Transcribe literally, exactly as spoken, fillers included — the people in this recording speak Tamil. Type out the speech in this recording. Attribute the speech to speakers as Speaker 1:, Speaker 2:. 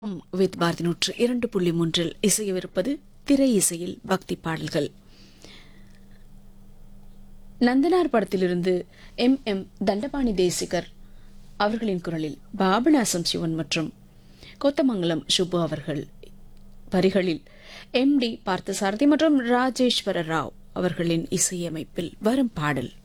Speaker 1: வித் பாரதி நூற்று இரண்டு புள்ளி மூன்றில் இசையவிருப்பது திரை இசையில் பக்தி பாடல்கள். நந்தனார் படத்திலிருந்து எம் எம் தண்டபாணி தேசிகர் அவர்களின் குரலில் பாபநாசம் சிவன் மற்றும் கொத்தமங்கலம் சுப்பு அவர்கள் வரிகளில் எம் டி பார்த்தசாரதி மற்றும் ராஜேஸ்வர ராவ் அவர்களின் இசையமைப்பில் வரும் பாடல்.